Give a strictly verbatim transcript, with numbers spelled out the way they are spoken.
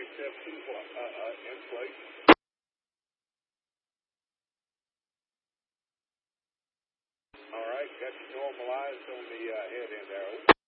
exceptions, uh, uh, in place. All right, got you normalized on the uh, head end arrow.